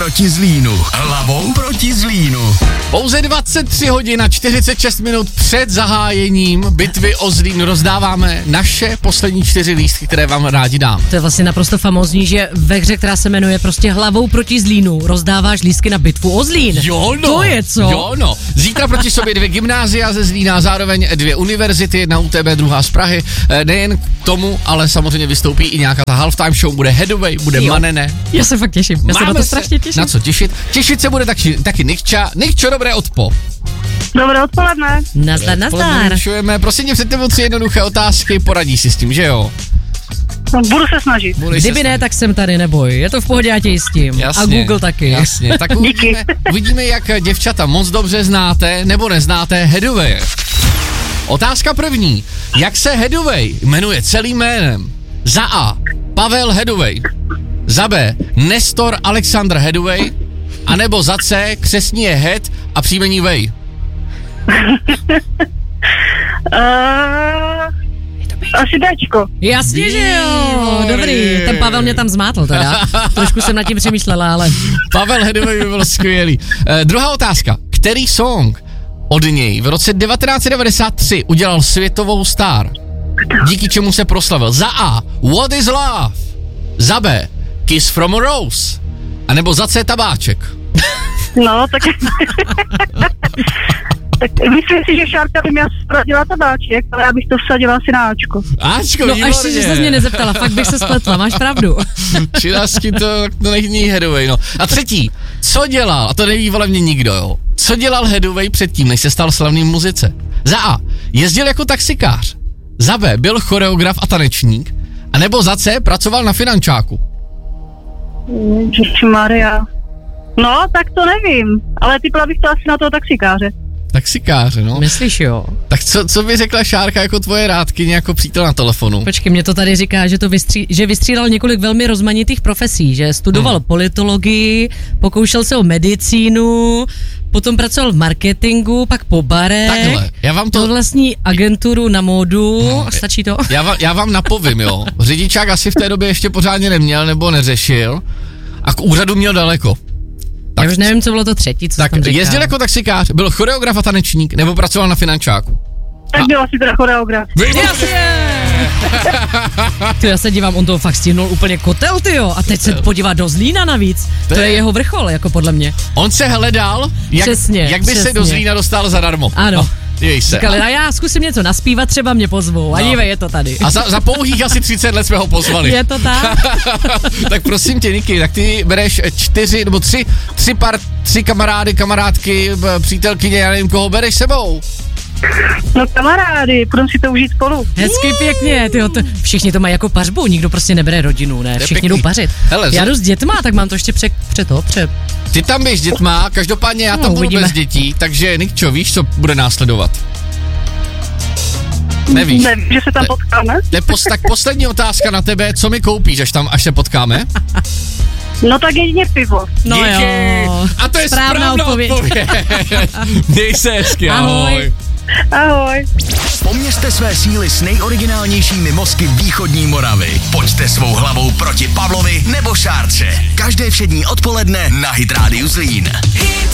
proti Zlínu. Hlavou proti Zlínu. Pouze 23 hodin a 46 minut před zahájením bitvy o Zlín rozdáváme naše poslední 4 lístky, které vám rádi dám. To je vlastně naprosto famózní, že ve hře, která se jmenuje prostě Hlavou proti Zlínu, rozdáváš lístky na bitvu o Zlín. Jo no. To je co? Jo no. Zítra proti sobě 2 gymnázia ze Zlína, zároveň 2 univerzity, jedna UTB, druhá z Prahy. Nejen k tomu, ale samozřejmě vystoupí i nějaká ta halftime show, bude Headway, bude Manene. Já se fakt těším, já se na to strašně těším. Na co těšit? Těšit se bude taky Nikča. Nikčo, dobré odpo. Dobré odpoledne. Nazdar. Prosím tě, před tebou 3 jednoduché otázky, poradíš si s tím, že jo? No, budu se snažit. Kdyby ne, tak jsem tady, neboj. Je to v pohodě, já tě jistím. Jasně, a Google taky. Jasně, tak uvidíme, jak děvčata moc dobře znáte nebo neznáte Headway. Otázka první. Jak se Headway jmenuje celým jménem? Za A. Pavel Headway. Za B. Nestor Alexander Headway. A nebo za C. Křestní je Head a příjmení Way. Asi Bčko. Jasně, že jo. Dobrý, ten Pavel mě tam zmátl teda. Trošku jsem nad tím přemýšlela, ale... Pavel Headway by byl skvělý. Druhá otázka. Který song od něj v roce 1993 udělal světovou star? Díky čemu se proslavil? Za A. What is Love? Za B. Kiss from a Rose. A nebo za C. Tabáček. No, tak... Tak myslím si, že Šárka by mě zradila Tabáček, ale já bych to vsadila asi na Ačko. Ačko, no až si, že se mě nezeptala, fakt bych se spletla, máš pravdu. Čilásky to není Headway, no. A třetí, co dělal, a to neví volebně nikdo, jo. Co dělal Headway předtím, než se stal slavným v muzice? Za A. Jezdil jako taxikář. Za B. Byl choreograf a tanečník. A nebo za C. Pracoval na finančáku. Ježišmarja. No, tak to nevím, ale typla bych to asi na toho taxikáře. Taxikáře, no. Myslíš, jo? Tak co by řekla Šárka jako tvoje rádkyně, jako přítel na telefonu? Počkej, mě to tady říká, že že vystřídal několik velmi rozmanitých profesí, že studoval politologii, pokoušel se o medicínu, potom pracoval v marketingu, pak po barech. Takhle, já vám to... vlastní agenturu na módu, a stačí to? Já vám napovím, jo. Řidičák asi v té době ještě pořádně neměl nebo neřešil a k úřadu měl daleko. Tak, já už nevím, co bylo to třetí, co tak tam říkal. Jezdil jako taxikář, byl choreograf a tanečník, nebo pracoval na finančáku? Tak byl asi teda choreograf. Ty, já se dívám, on toho fakt stihnul úplně kotel, tyjo, a teď se podívá do Zlína navíc. To je jeho vrchol, jako podle mě. On se hledal, jak by se do Zlína dostal zadarmo. Ano. Říkali, a já zkusím něco naspívat, třeba mě pozvou. A dívej, je to tady. A za pouhých asi 30 let jsme ho pozvali. Je to tak? Tak prosím tě, Niky, tak ty bereš 4 nebo 3 kamarády, kamarádky, přítelkyně, já nevím, koho bereš sebou. No kamarády, budeme si to užít spolu. Hezky pěkně, tyjo, všichni to mají jako pařbu, nikdo prostě nebere rodinu, ne, všichni jdou pařit. Hele, já jdu s dětma, tak mám to ještě před. Ty tam běž s dětma, každopádně já tam budu bez dětí, takže Nikčo, víš, co bude následovat? Nevíš? Nevím, že se tam potkáme. Tak poslední otázka na tebe, co mi koupíš, až se potkáme? No tak jedině pivo. No díky. Jo. A to je správná odpověď. Měj se hezky, ahoj. Ahoj. Poměřte své síly s nejoriginálnějšími mozky východní Moravy. Pojďte svou hlavou proti Pavlovi nebo Šárce. Každé všední odpoledne na Hit Radio Zlín.